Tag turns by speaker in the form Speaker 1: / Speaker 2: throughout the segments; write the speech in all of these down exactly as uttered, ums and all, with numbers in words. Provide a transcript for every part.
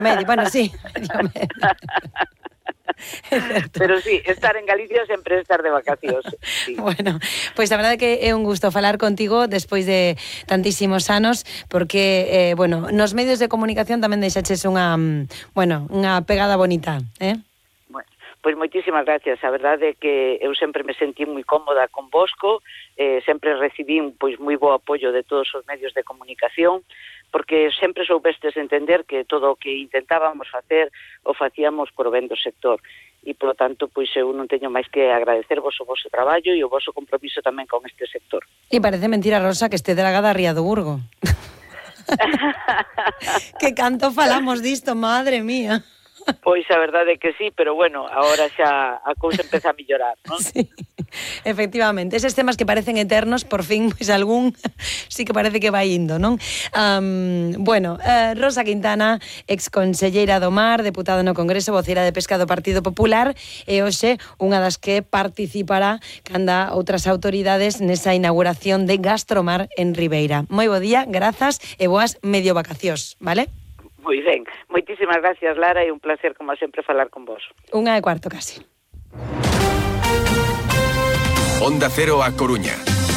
Speaker 1: medio, bueno, sí, medio medio.
Speaker 2: Pero sí, estar en Galicia sempre é estar de vacacións. Sí.
Speaker 1: Bueno, pois pues a verdade que é un gusto falar contigo despois de tantísimos anos, porque, eh, bueno, nos medios de comunicación tamén deixaches unha, bueno, unha pegada bonita, eh?
Speaker 2: Bueno, pois moitísimas gracias. A verdade é que eu sempre me sentí moi cómoda con Bosco, eh, sempre recibín pois moi bo apoio de todos os medios de comunicación, porque sempre soubestes entender que todo o que intentábamos facer o facíamos por ben do sector. E, polo tanto, pois eu non teño máis que agradecervos o vosso traballo e o vosso compromiso tamén con este sector.
Speaker 1: E parece mentira, Rosa, que este dragada ría do Burgo. Que canto falamos disto, madre mía.
Speaker 2: Pois a verdade é que sí, pero bueno, agora xa a cousa empeza a mellorar, non?
Speaker 1: Sí, efectivamente. Eses temas que parecen eternos, por fin, pois algún sí que parece que vai indo, non? Um, bueno, uh, Rosa Quintana, exconselleira do Mar, deputada no Congreso, voceira de Pesca do Partido Popular, e hoxe unha das que participará canda outras autoridades nesa inauguración de Gastromar en Ribeira. Moi bo día, grazas e boas medio vacacións, vale?
Speaker 2: Moi ben, moitísimas gracias, Lara, e un placer, como sempre, falar con vos.
Speaker 1: Unha e cuarto, casi.
Speaker 3: Onda Cero a Coruña.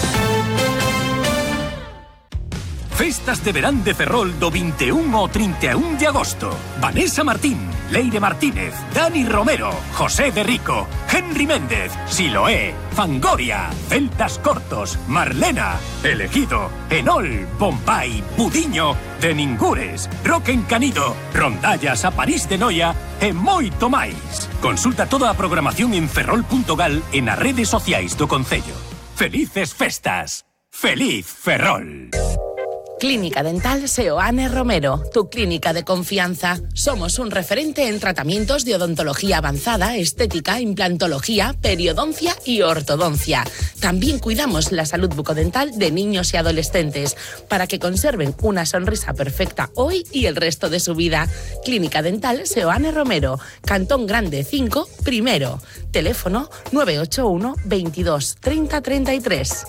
Speaker 4: Festas de verán de Ferrol do vinte e un ao trinta e un de agosto. Vanessa Martín, Leire Martínez, Dani Romero, José de Rico, Henry Méndez, Siloé, Fangoria, Celtas Cortos, Marlena, Elegido, Enol, Bombay, Budiño, De Ningures, Roque Encanido, Rondallas a París de Noia e moito máis. Consulta toda a programación en ferrol punto gal e nas redes sociais do Concello. Felices festas. Feliz Ferrol.
Speaker 5: Clínica Dental Seoane Romero, tu clínica de confianza. Somos un referente en tratamientos de odontología avanzada, estética, implantología, periodoncia y ortodoncia. También cuidamos la salud bucodental de niños y adolescentes para que conserven una sonrisa perfecta hoy y el resto de su vida. Clínica Dental Seoane Romero, Cantón Grande cinco, primero. Teléfono nueve ocho uno, veintidós, treinta, treinta y tres.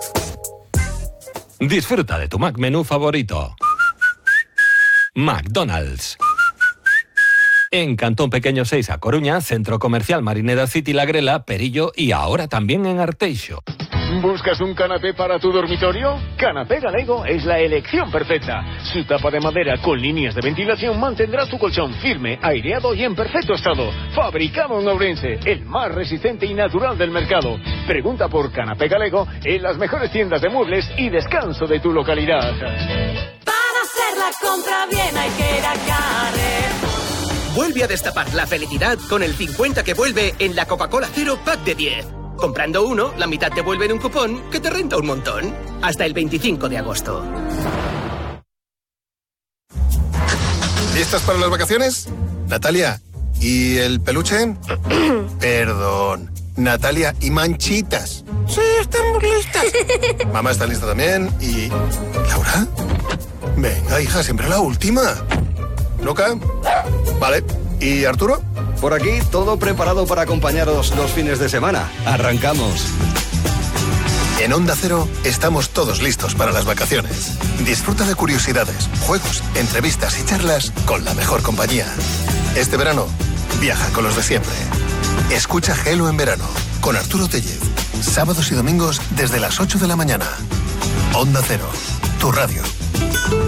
Speaker 6: Disfruta de tu Mac menú favorito. McDonald's. En Cantón Pequeño seis a Coruña, Centro Comercial Marineda City La Grela, Perillo y ahora también en Arteixo.
Speaker 7: ¿Buscas un canapé para tu dormitorio? Canapé Galego es la elección perfecta. Su tapa de madera con líneas de ventilación mantendrá tu colchón firme, aireado y en perfecto estado. Fabricado en Ourense, el más resistente y natural del mercado. Pregunta por Canapé Galego en las mejores tiendas de muebles y descanso de tu localidad.
Speaker 8: Para hacer la compra bien hay que ir a Carrer.
Speaker 9: Vuelve a destapar la felicidad con el cincuenta que vuelve en la Coca-Cola Cero Pack de diez. Comprando uno, la mitad te vuelve en un cupón que te renta un montón. Hasta el veinticinco de agosto.
Speaker 3: ¿Listas para las vacaciones? Natalia, ¿y el peluche? Perdón. Natalia, ¿y Manchitas? Sí, estamos listas. Mamá está lista también. ¿Y Laura? Venga, hija, siempre la última. ¿Luca? Vale. ¿Y Arturo?
Speaker 10: Por aquí, todo preparado para acompañaros los fines de semana. ¡Arrancamos!
Speaker 3: En Onda Cero estamos todos listos para las vacaciones. Disfruta de curiosidades, juegos, entrevistas y charlas con la mejor compañía. Este verano, viaja con los de siempre. Escucha Gelo en verano con Arturo Tellez. Sábados y domingos desde las ocho de la mañana. Onda Cero, tu radio.